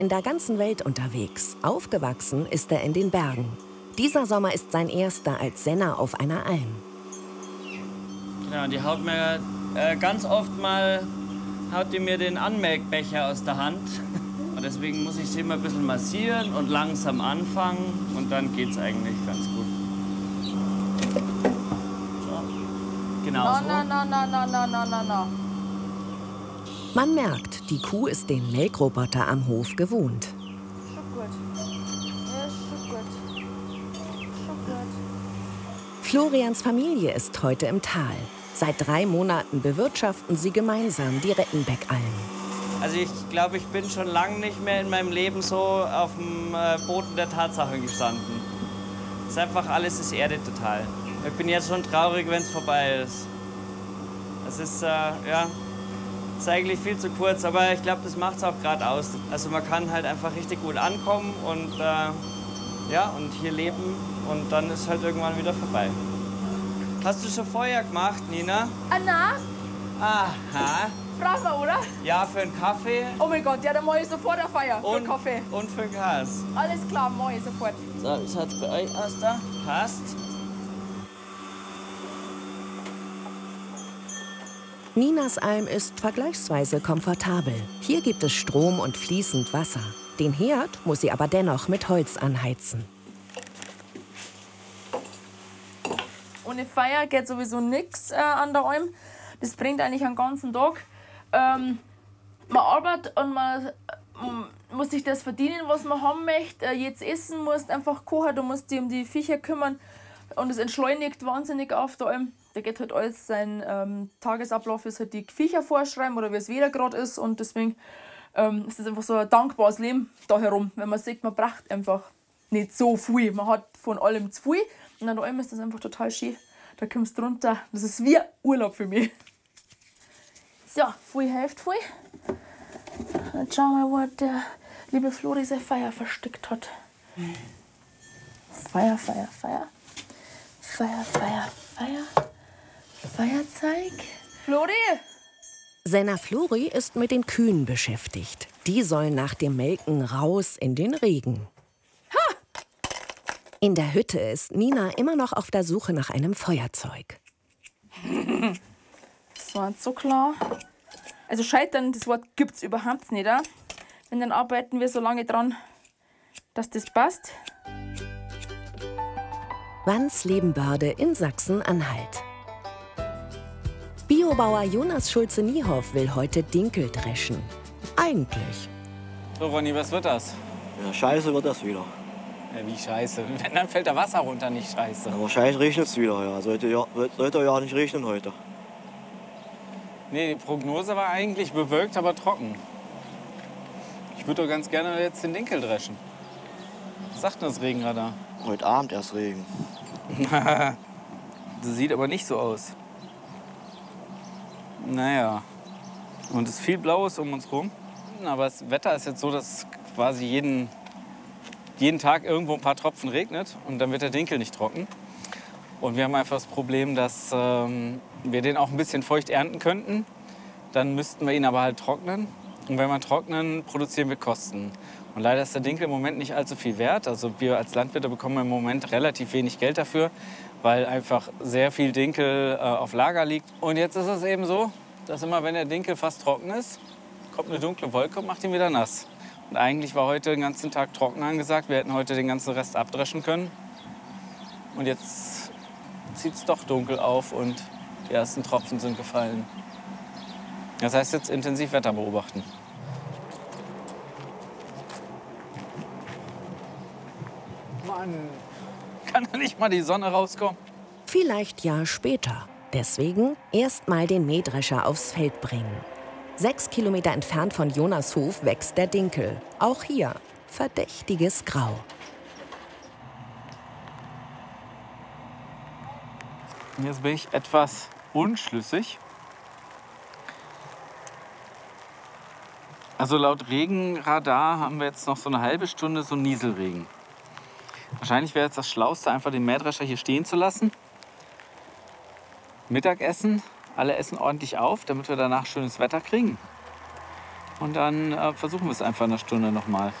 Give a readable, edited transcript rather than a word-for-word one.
in der ganzen Welt unterwegs. Aufgewachsen ist er in den Bergen. Dieser Sommer ist sein erster als Senner auf einer Alm. Ja, die haut mir ganz oft mal haut die mir den Anmelkbecher aus der Hand. Und deswegen muss ich sie immer ein bisschen massieren und langsam anfangen. Und dann geht's eigentlich ganz gut. So. Genau so. No. Man merkt, die Kuh ist den Melkroboter am Hof gewohnt. Schon gut. Ja, schon gut. Schon gut. Florians Familie ist heute im Tal. Seit 3 Monaten bewirtschaften sie gemeinsam die Rettenbeckalm. Also ich glaube, ich bin schon lange nicht mehr in meinem Leben so auf dem Boden der Tatsachen gestanden. Es ist einfach, alles ist Erde total. Ich bin jetzt schon traurig, wenn es vorbei ist. Es ist, ja, ist eigentlich viel zu kurz, aber ich glaube, das macht es auch gerade aus. Also man kann halt einfach richtig gut ankommen und, ja, und hier leben und dann ist halt irgendwann wieder vorbei. Hast du schon Feuer gemacht, Nina? Na? Aha. Brauchen wir, oder? Ja, für einen Kaffee. Oh mein Gott, ja, dann mache ich sofort ein Feuer für einen Kaffee. Und für Gas. Alles klar, mache ich sofort. So, wie schaut's bei euch aus da? Passt. Ninas Alm ist vergleichsweise komfortabel. Hier gibt es Strom und fließend Wasser. Den Herd muss sie aber dennoch mit Holz anheizen. Ohne Feuer geht sowieso nichts an der Alm. Das bringt eigentlich einen ganzen Tag. Man arbeitet und man muss sich das verdienen, was man haben möchte. Jetzt essen musst, einfach kochen, du musst dich um die Viecher kümmern. Und es entschleunigt wahnsinnig auf der Alm. Da geht halt alles, sein Tagesablauf ist halt die Viecher vorschreiben oder wie es wieder gerade ist. Und deswegen ist das einfach so ein dankbares Leben da herum. Wenn man sieht, man braucht einfach nicht so viel. Man hat von allem zu viel. Und an der Alm ist das einfach total schön. Da kommst du runter. Das ist wie Urlaub für mich. So, viel hilft viel. Jetzt schauen wir, wo der liebe Flori sein Feuer versteckt hat. Feuer. Feuerzeug. Flori! Senner Flori ist mit den Kühen beschäftigt. Die sollen nach dem Melken raus in den Regen. Ha! In der Hütte ist Nina immer noch auf der Suche nach einem Feuerzeug. Das war so klar. Also scheitern, das Wort gibt's überhaupt nicht. Und dann arbeiten wir so lange dran, dass das passt. Wandslebenbörde in Sachsen-Anhalt. Biobauer Jonas Schulze-Niehoff will heute Dinkel dreschen. Eigentlich. So, Ronny, was wird das? Ja, scheiße wird das wieder. Ja, wie scheiße? Wenn, dann fällt da Wasser runter, nicht scheiße. Aber wahrscheinlich regnet es wieder, ja. Sollte ja nicht regnen heute. Nee, die Prognose war eigentlich bewölkt, aber trocken. Ich würde doch ganz gerne jetzt den Dinkel dreschen. Was sagt denn das Regenradar? Heute Abend erst Regen. Das sieht aber nicht so aus. Naja, und es ist viel Blaues um uns rum. Aber das Wetter ist jetzt so, dass quasi jeden Tag irgendwo ein paar Tropfen regnet und dann wird der Dinkel nicht trocken. Und wir haben einfach das Problem, dass wir den auch ein bisschen feucht ernten könnten. Dann müssten wir ihn aber halt trocknen. Und wenn wir trocknen, produzieren wir Kosten. Und leider ist der Dinkel im Moment nicht allzu viel wert. Also wir als Landwirte bekommen im Moment relativ wenig Geld dafür, weil einfach sehr viel Dinkel auf Lager liegt. Und jetzt ist es eben so, dass immer, wenn der Dinkel fast trocken ist, kommt eine dunkle Wolke und macht ihn wieder nass. Und eigentlich war heute den ganzen Tag trocken angesagt. Wir hätten heute den ganzen Rest abdreschen können. Und jetzt zieht es doch dunkel auf und die ersten Tropfen sind gefallen. Das heißt jetzt intensiv Wetter beobachten. Mann, kann da nicht mal die Sonne rauskommen? Vielleicht ja später. Deswegen erst mal den Mähdrescher aufs Feld bringen. 6 Kilometer entfernt von Jonas Hof wächst der Dinkel. Auch hier verdächtiges Grau. Jetzt bin ich etwas unschlüssig. Also laut Regenradar haben wir jetzt noch so eine halbe Stunde so Nieselregen. Wahrscheinlich wäre jetzt das Schlauste, einfach den Mähdrescher hier stehen zu lassen. Mittagessen, alle essen ordentlich auf, damit wir danach schönes Wetter kriegen. Und dann versuchen wir es einfach eine Stunde nochmal.